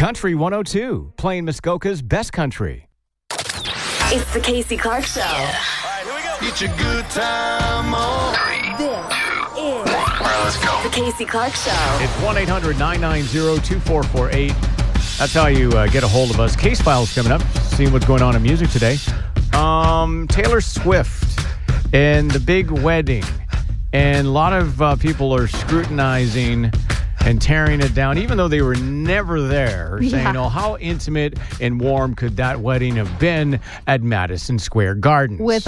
Country 102, playing Muskoka's best country. It's the Casey Clark Show. Yeah. All right, here we go. Get your good time on. This is All right, let's go. the Casey Clark Show. It's 1-800-990-2448. That's how you get a hold of us. Case Files coming up, seeing what's going on in music today. Taylor Swift and the big wedding. And a lot of people are scrutinizing and tearing it down, even though they were never there, saying, oh, how intimate and warm could that wedding have been at Madison Square Garden? With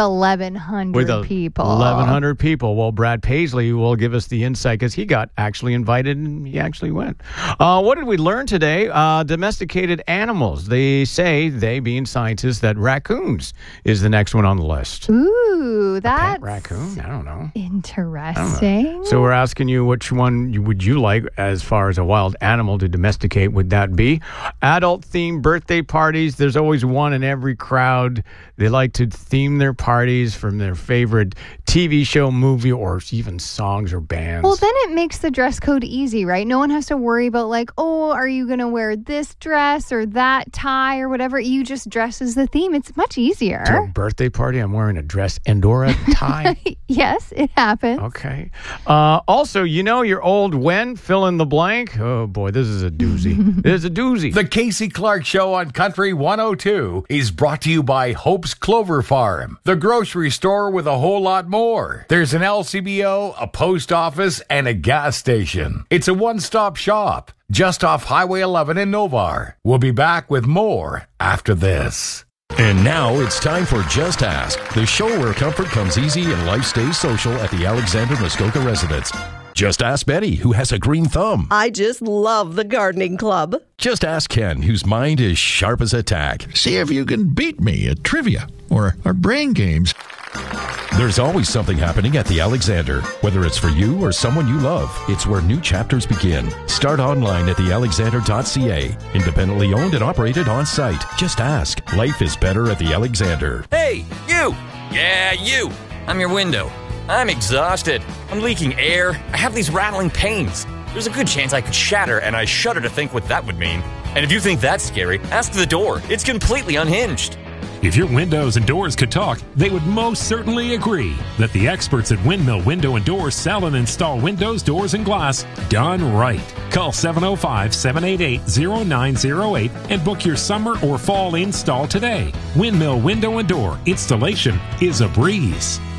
1,100 people. 1,100 people. Well, Brad Paisley will give us the insight because he got actually invited and he actually went. What did we learn today? Domesticated animals. They say, they being scientists, that raccoons is the next one on the list. Ooh, that's Raccoon? I don't know. interesting. So we're asking you, which one would you like as far as a wild animal to domesticate? Would that be adult-themed birthday parties? There's always one in every crowd. They like to theme their parties from their favorite TV show, movie, or even songs or bands. Well, then it makes the dress code easy, right? No one has to worry about like, oh, are you going to wear this dress or that tie or whatever? You just dress as the theme. It's much easier. To a birthday party, I'm wearing a dress and or a tie. Yes, it happens. Okay. Also, you know your old when, fill in the blank. Oh, boy, this is a doozy. This is a doozy. The Casey Clark Show on Country 102 is brought to you by Hope's Clover Farm, the grocery store with a whole lot more. There's an LCBO, a post office, and a gas station. It's a one-stop shop just off Highway 11 in Novar. We'll be back with more after this. And now it's time for Just Ask, the show where comfort comes easy and life stays social at the Alexander Muskoka residence. Just ask Betty, who has a green thumb. I just love the gardening club. Just ask Ken, whose mind is sharp as a tack. See if you can beat me at trivia or our brain games. There's always something happening at the Alexander. Whether it's for you or someone you love, it's where new chapters begin. Start online at thealexander.ca. Independently owned and operated on site. Just ask. Life is better at the Alexander. Hey, you! Yeah, you! I'm your window. I'm exhausted. I'm leaking air. I have these rattling pains. There's a good chance I could shatter, and I shudder to think what that would mean. And if you think that's scary, ask the door. It's completely unhinged. If your windows and doors could talk, they would most certainly agree that the experts at Windmill Window and Doors sell and install windows, doors, and glass done right. Call 705-788-0908 and book your summer or fall install today. Windmill Window and Door installation is a breeze.